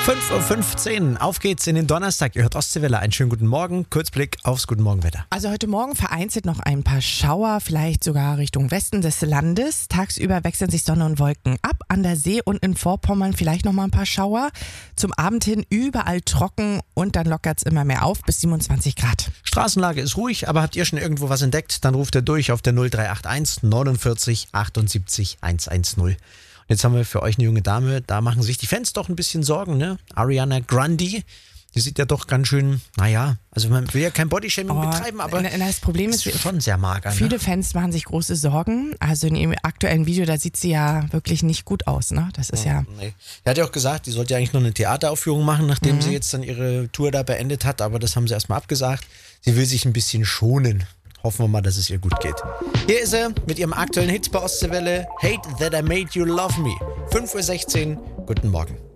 5:15 Uhr, auf geht's in den Donnerstag. Ihr hört Ostseewelle, einen schönen guten Morgen. Kurzblick aufs Guten Morgen-Wetter. Also heute Morgen vereinzelt noch ein paar Schauer, vielleicht sogar Richtung Westen des Landes. Tagsüber wechseln sich Sonne und Wolken ab. An der See und in Vorpommern vielleicht noch mal ein paar Schauer. Zum Abend hin überall trocken und dann lockert's immer mehr auf bis 27 Grad. Straßenlage ist ruhig, aber habt ihr schon irgendwo was entdeckt? Dann ruft ihr durch auf der 0381 49 78 110. Jetzt haben wir für euch eine junge Dame, da machen sich die Fans doch ein bisschen Sorgen, ne? Ariana Grande, die sieht ja doch ganz schön, naja, also man will ja kein Bodyshaming betreiben, aber das Problem ist schon sehr mager. Viele Ne? Fans machen sich große Sorgen. Also in ihrem aktuellen Video, da sieht sie ja wirklich nicht gut aus, ne? Das ist ja... Nee. Er hat ja auch gesagt, die sollte ja eigentlich noch eine Theateraufführung machen, nachdem sie jetzt dann ihre Tour da beendet hat, aber das haben sie erstmal abgesagt. Sie will sich ein bisschen schonen. Hoffen wir mal, dass es ihr gut geht. Hier ist sie mit ihrem aktuellen Hit bei Ostseewelle. Hate That I Made You Love Me. 5:16 Uhr. Guten Morgen.